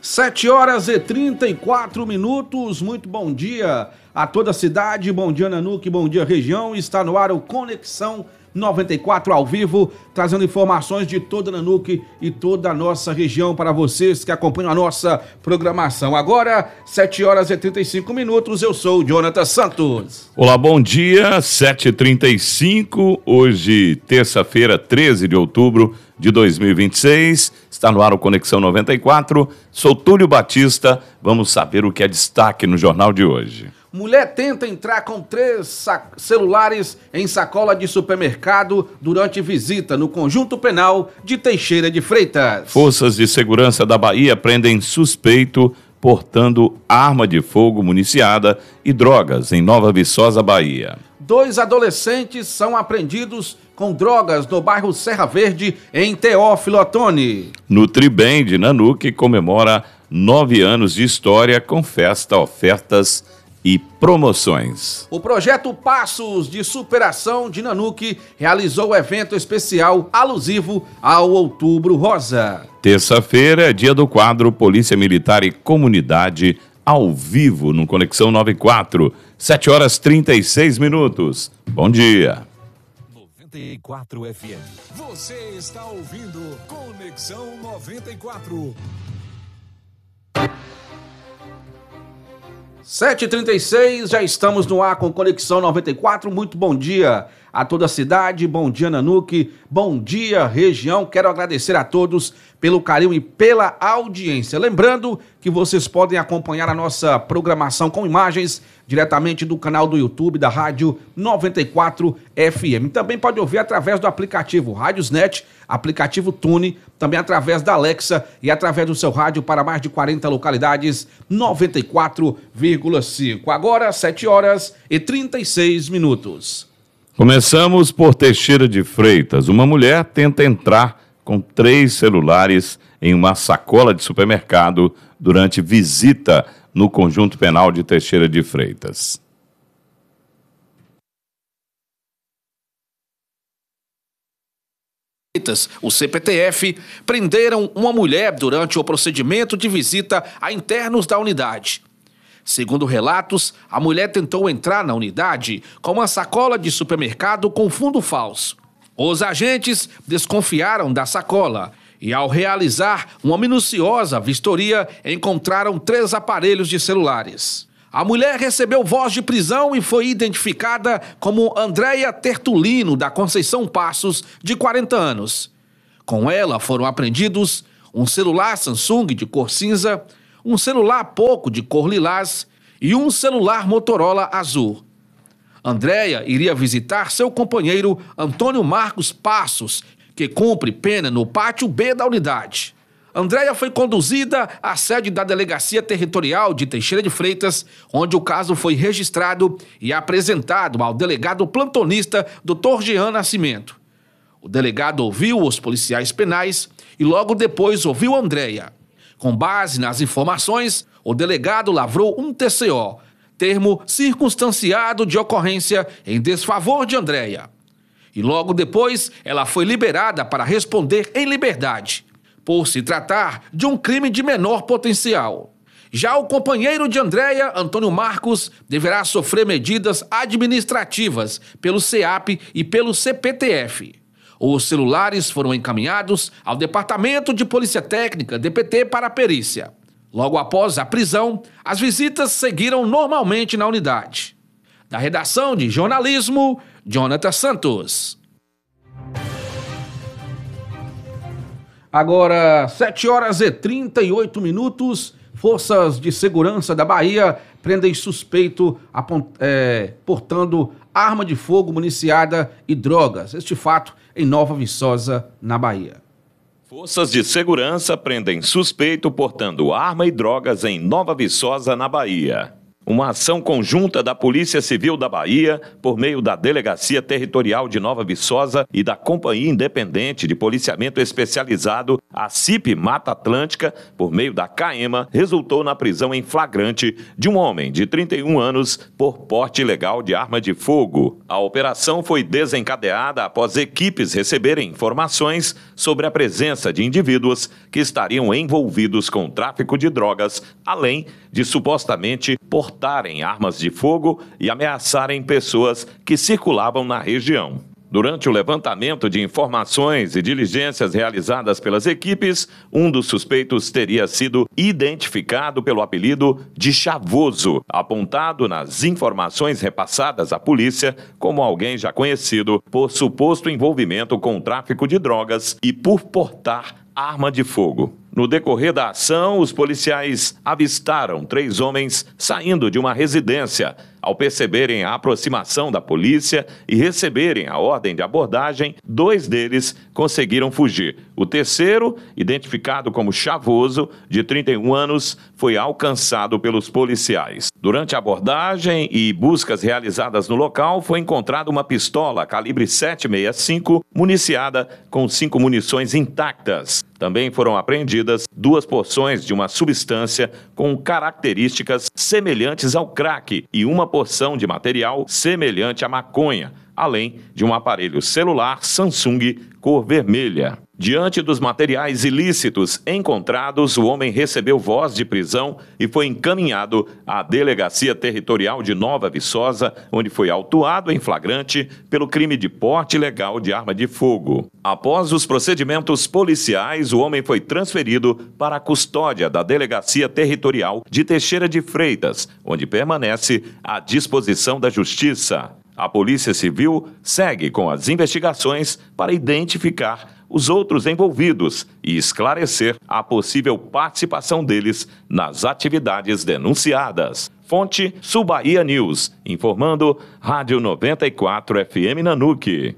7h34, muito bom dia a toda a cidade, bom dia Nanuque, bom dia região, está no ar o Conexão 94 ao vivo, trazendo informações de toda Nanuque e toda a nossa região para vocês que acompanham a nossa programação. Agora, 7h35, eu sou o Jonathan Santos. Olá, bom dia, 7h35, hoje, terça-feira, 13 de outubro de 2026, está no ar o Conexão 94, sou Túlio Batista, vamos saber o que é destaque no jornal de hoje. Mulher tenta entrar com 3 celulares em sacola de supermercado durante visita no Conjunto Penal de Teixeira de Freitas. Forças de segurança da Bahia prendem suspeito portando arma de fogo municiada e drogas em Nova Viçosa, Bahia. 2 adolescentes são apreendidos com drogas no bairro Serra Verde, em Teófilo Otoni. Nutribem de Nanuque comemora 9 anos de história com festa, ofertas e promoções. O projeto Passos de Superação de Nanuque realizou evento especial alusivo ao Outubro Rosa. Terça-feira é dia do quadro Polícia Militar e Comunidade ao vivo no Conexão 94, 7h36. Bom dia. 94 FM. Você está ouvindo Conexão 94. 7h36, já estamos no ar com Conexão 94, muito bom dia a toda a cidade, bom dia Nanuque, bom dia região, quero agradecer a todos pelo carinho e pela audiência. Lembrando que vocês podem acompanhar a nossa programação com imagens diretamente do canal do YouTube da Rádio 94 FM. Também pode ouvir através do aplicativo Rádiosnet, aplicativo Tune, também através da Alexa e através do seu rádio para mais de 40 localidades, 94,5. Agora, 7h36. Começamos por Teixeira de Freitas. Uma mulher tenta entrar com 3 celulares em uma sacola de supermercado durante visita no Conjunto Penal de Teixeira de Freitas. O CPTF prenderam uma mulher durante o procedimento de visita a internos da unidade. Segundo relatos, a mulher tentou entrar na unidade com uma sacola de supermercado com fundo falso. Os agentes desconfiaram da sacola e, ao realizar uma minuciosa vistoria, encontraram 3 aparelhos de celulares. A mulher recebeu voz de prisão e foi identificada como Andréia Tertulino da Conceição Passos, de 40 anos. Com ela foram apreendidos um celular Samsung de cor cinza, um celular Poco de cor lilás e um celular Motorola azul. Andréia iria visitar seu companheiro Antônio Marcos Passos, que cumpre pena no pátio B da unidade. Andréia foi conduzida à sede da Delegacia Territorial de Teixeira de Freitas, onde o caso foi registrado e apresentado ao delegado plantonista Dr. Jean Nascimento. O delegado ouviu os policiais penais e logo depois ouviu Andréia. Com base nas informações, o delegado lavrou um TCO, termo circunstanciado de ocorrência em desfavor de Andréia. E logo depois, ela foi liberada para responder em liberdade, por se tratar de um crime de menor potencial. Já o companheiro de Andréia, Antônio Marcos, deverá sofrer medidas administrativas pelo CEAP e pelo CPTF. Os celulares foram encaminhados ao Departamento de Polícia Técnica, DPT, para a perícia. Logo após a prisão, as visitas seguiram normalmente na unidade. Da redação de jornalismo, Jonathan Santos. Agora, 7h38, forças de segurança da Bahia prendem suspeito portando arma de fogo municiada e drogas. Este fato em Nova Viçosa, na Bahia. Forças de segurança prendem suspeito portando arma e drogas em Nova Viçosa, na Bahia. uma ação conjunta da Polícia Civil da Bahia, por meio da Delegacia Territorial de Nova Viçosa e da Companhia Independente de Policiamento Especializado, a CIP Mata Atlântica, por meio da CAEMA, resultou na prisão em flagrante de um homem de 31 anos por porte ilegal de arma de fogo. A operação foi desencadeada após equipes receberem informações sobre a presença de indivíduos que estariam envolvidos com o tráfico de drogas, além de supostamente portarem armas de fogo e ameaçarem pessoas que circulavam na região. Durante o levantamento de informações e diligências realizadas pelas equipes, um dos suspeitos teria sido identificado pelo apelido de Chavoso, apontado nas informações repassadas à polícia como alguém já conhecido por suposto envolvimento com o tráfico de drogas e por portar arma de fogo. No decorrer da ação, os policiais avistaram 3 homens saindo de uma residência. Ao perceberem a aproximação da polícia e receberem a ordem de abordagem, 2 deles conseguiram fugir. O terceiro, identificado como Chavoso, de 31 anos, foi alcançado pelos policiais. Durante a abordagem e buscas realizadas no local, foi encontrada uma pistola calibre 7,65, municiada com 5 munições intactas. Também foram apreendidas 2 porções de uma substância com características semelhantes ao crack e uma porção de material semelhante à maconha, além de um aparelho celular Samsung cor vermelha. Diante dos materiais ilícitos encontrados, o homem recebeu voz de prisão e foi encaminhado à Delegacia Territorial de Nova Viçosa, onde foi autuado em flagrante pelo crime de porte ilegal de arma de fogo. Após os procedimentos policiais, o homem foi transferido para a custódia da Delegacia Territorial de Teixeira de Freitas, onde permanece à disposição da Justiça. A Polícia Civil segue com as investigações para identificar os outros envolvidos e esclarecer a possível participação deles nas atividades denunciadas. Fonte Sul Bahia News, informando Rádio 94 FM Nanuque.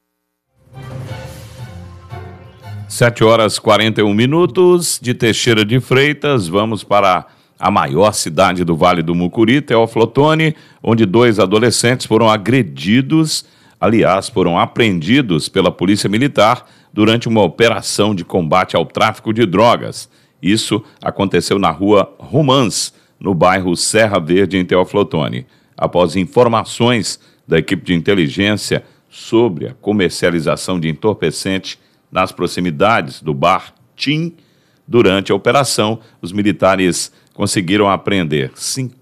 7h41 de Teixeira de Freitas, vamos para a maior cidade do Vale do Mucuri, Teófilo Otoni, onde 2 adolescentes foram agredidos, foram apreendidos pela Polícia Militar durante uma operação de combate ao tráfico de drogas. Isso aconteceu na rua Romans, no bairro Serra Verde, em Teófilo Otoni. Após informações da equipe de inteligência sobre a comercialização de entorpecente nas proximidades do bar Tim, durante a operação, os militares conseguiram apreender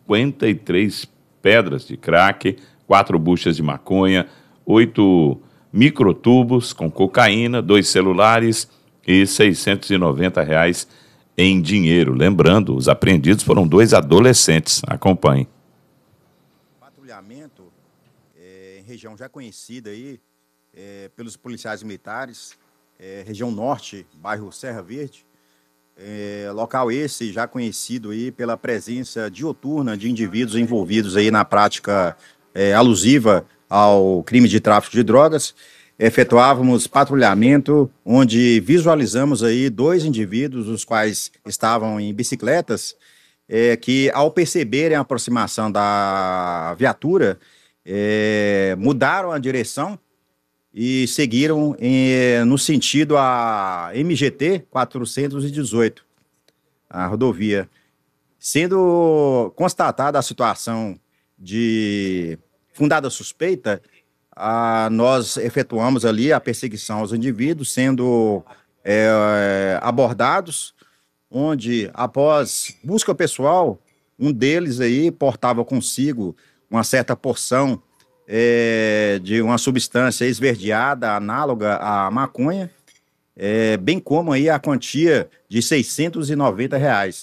53 pedras de crack, 4 buchas de maconha, 8 microtubos com cocaína, 2 celulares e R$690 em dinheiro. Lembrando, os apreendidos foram 2 adolescentes. Acompanhe. Patrulhamento em região já conhecida aí pelos policiais militares, região norte, bairro Serra Verde. Local esse já conhecido aí pela presença diuturna de indivíduos envolvidos aí na prática alusiva ao crime de tráfico de drogas. Efetuávamos patrulhamento onde visualizamos aí 2 indivíduos, os quais estavam em bicicletas, que ao perceberem a aproximação da viatura, mudaram a direção e seguiram no sentido a MGT 418, a rodovia. Sendo constatada a situação de fundada suspeita, nós efetuamos ali a perseguição aos indivíduos, sendo abordados, onde, após busca pessoal, um deles aí portava consigo uma certa porção de uma substância esverdeada, análoga à maconha, bem como aí a quantia de R$690,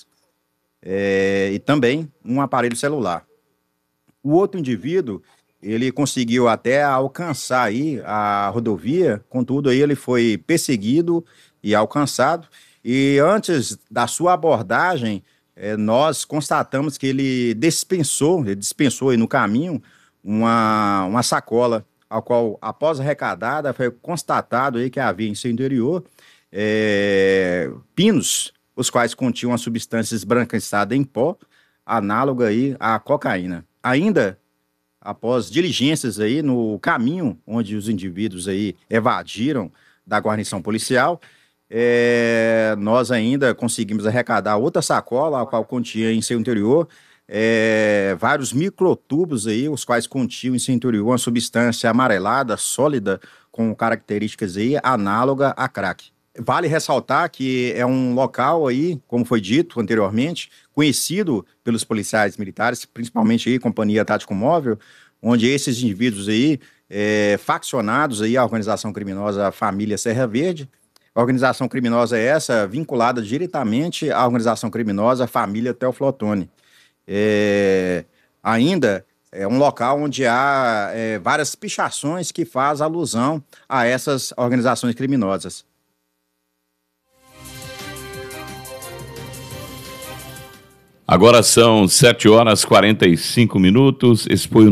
e também um aparelho celular. O outro indivíduo, ele conseguiu até alcançar aí a rodovia, contudo aí ele foi perseguido e alcançado, e antes da sua abordagem, nós constatamos que ele dispensou aí no caminho uma sacola, a qual, após arrecadada, foi constatado aí que havia em seu interior pinos, os quais continham substâncias branquiçadas em pó, análoga aí à cocaína. Ainda, após diligências aí no caminho onde os indivíduos aí evadiram da guarnição policial, nós ainda conseguimos arrecadar outra sacola, a qual continha em seu interior vários microtubos aí, os quais continham em seu interior uma substância amarelada, sólida, com características aí análoga a crack. Vale ressaltar que é um local aí, como foi dito anteriormente, conhecido pelos policiais militares, principalmente aí Companhia Tático Móvel, onde esses indivíduos aí, faccionados aí à organização criminosa Família Serra Verde. A organização criminosa é essa vinculada diretamente à organização criminosa Família Teoflotone. Ainda é um local onde há várias pichações que fazem alusão a essas organizações criminosas. Agora são 7h45. Esse foi o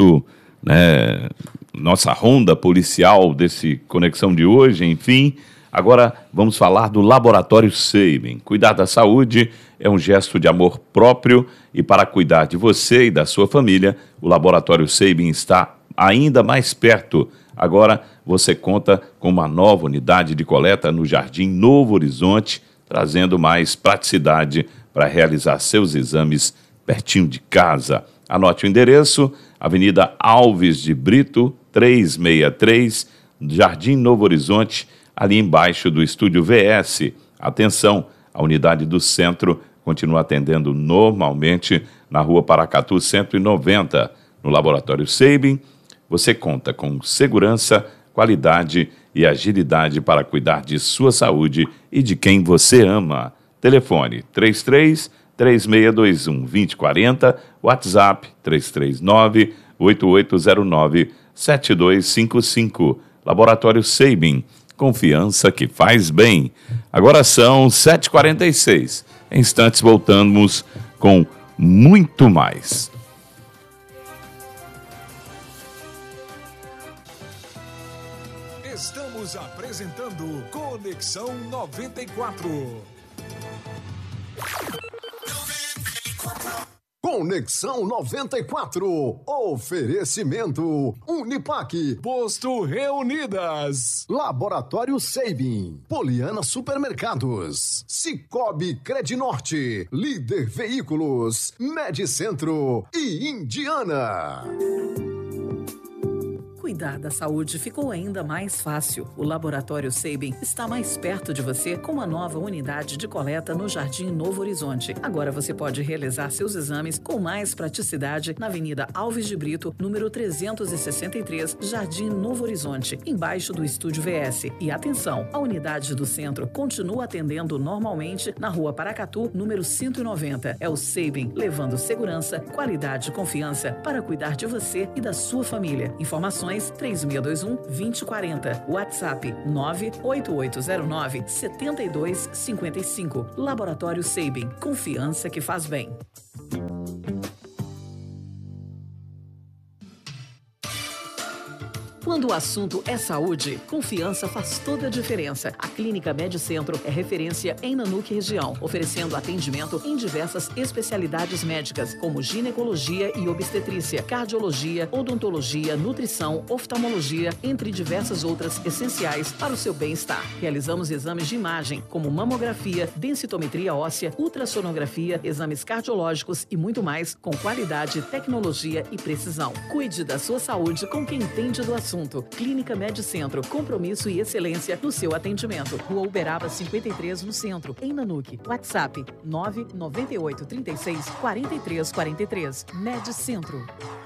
nossa ronda policial desse Conexão de hoje, enfim. Agora vamos falar do Laboratório Sabin. Cuidar da saúde é um gesto de amor próprio e para cuidar de você e da sua família, o Laboratório Sabin está ainda mais perto. Agora você conta com uma nova unidade de coleta no Jardim Novo Horizonte, trazendo mais praticidade para realizar seus exames pertinho de casa. Anote o endereço, Avenida Alves de Brito, 363, Jardim Novo Horizonte, ali embaixo do Estúdio VS. Atenção, a unidade do centro continua atendendo normalmente na Rua Paracatu 190. No Laboratório Sabin, você conta com segurança, qualidade e agilidade para cuidar de sua saúde e de quem você ama. Telefone 33-3621-2040, WhatsApp 339-8809-7255. Laboratório Sabin, confiança que faz bem. Agora são 7h46. Em instantes voltamos com muito mais. Estamos apresentando Conexão 94. Conexão 94. Oferecimento Unipaque, Posto Reunidas, Laboratório Sabin, Poliana Supermercados, Cicobi Credinorte, Líder Veículos, Medicentro e Indiana. Cuidar da saúde ficou ainda mais fácil. O Laboratório Sabin está mais perto de você com uma nova unidade de coleta no Jardim Novo Horizonte. Agora você pode realizar seus exames com mais praticidade na Avenida Alves de Brito, número 363, Jardim Novo Horizonte, embaixo do Estúdio VS. E atenção, a unidade do centro continua atendendo normalmente na Rua Paracatu, número 190. É o Sabin, levando segurança, qualidade e confiança para cuidar de você e da sua família. Informações 3621-2040. WhatsApp 98809-7255. Laboratório Sabin. Confiança que faz bem. Quando o assunto é saúde, confiança faz toda a diferença. A Clínica Medicentro é referência em Nanuque região, oferecendo atendimento em diversas especialidades médicas, como ginecologia e obstetrícia, cardiologia, odontologia, nutrição, oftalmologia, entre diversas outras essenciais para o seu bem-estar. Realizamos exames de imagem, como mamografia, densitometria óssea, ultrassonografia, exames cardiológicos e muito mais, com qualidade, tecnologia e precisão. Cuide da sua saúde com quem entende do assunto. Clínica Medicentro, compromisso e excelência no seu atendimento. Rua Uberaba 53, no centro, em Nanuque. WhatsApp 99836-4343. Medicentro.